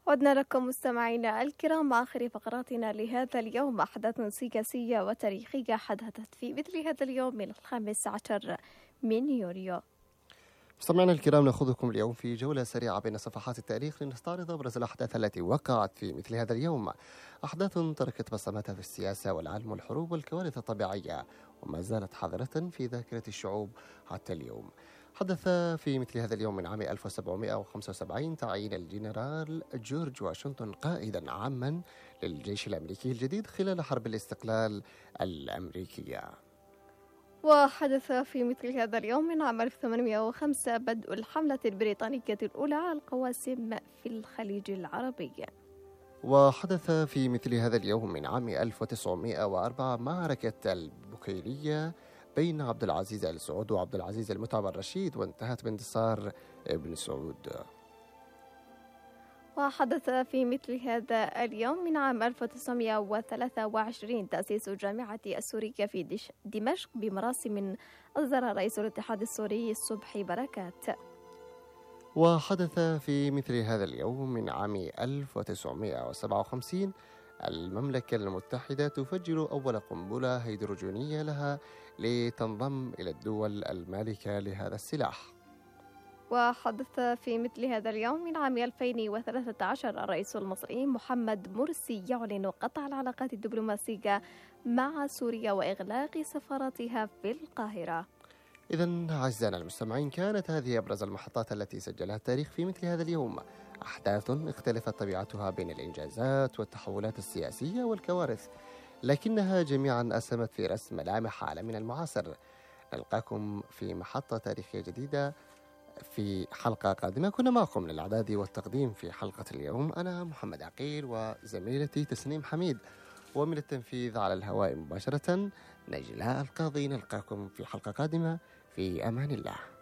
عدنا لكم مستمعينا الكرام مع آخر فقراتنا لهذا اليوم. أحداث سياسية وتاريخية حدثت في مثل هذا اليوم من 15 من يوليو. مستمعينا الكرام، نأخذكم اليوم في جولة سريعة بين صفحات التاريخ لنستعرض أبرز الأحداث التي وقعت في مثل هذا اليوم. أحداث تركت بصماتها في السياسة والعلم والحروب والكوارث الطبيعية، وما زالت حاضرة في ذاكرة الشعوب حتى اليوم. حدث في مثل هذا اليوم من عام 1775 تعيين الجنرال جورج واشنطن قائدا عاما للجيش الأمريكي الجديد خلال حرب الاستقلال الأمريكية. وحدث في مثل هذا اليوم من عام 1805 بدء الحملة البريطانية الأولى على القواسم في الخليج العربي. وحدث في مثل هذا اليوم من عام 1904 معركة البكيرية بين عبد العزيز آل سعود وعبد العزيز المتعب الرشيد، وانتهت بانتصار ابن سعود. وحدث في مثل هذا اليوم من عام 1923 تأسيس الجامعة السورية في دمشق بمراسم أصدر رئيس الاتحاد السوري صبحي بركات. وحدث في مثل هذا اليوم من عام 1957 المملكة المتحدة تفجر أول قنبلة هيدروجينية لها لتنضم إلى الدول المالكة لهذا السلاح. وحدث في مثل هذا اليوم من عام 2013 الرئيس المصري محمد مرسي يعلن قطع العلاقات الدبلوماسية مع سوريا وإغلاق سفارتها في القاهرة. إذن أعزائنا المستمعين، كانت هذه أبرز المحطات التي سجلها التاريخ في مثل هذا اليوم. أحداث اختلفت طبيعتها بين الإنجازات والتحولات السياسية والكوارث، لكنها جميعا أسهمت في رسم ملامح عالمنا المعاصر. نلقاكم في محطة تاريخية جديدة في حلقة قادمة. كنا معكم من الإعداد والتقديم في حلقة اليوم أنا محمد عقيل وزميلتي تسنيم حميد، ومن التنفيذ على الهواء مباشرة نجلاء القاضي. نلقاكم في حلقة قادمة، في أمان الله.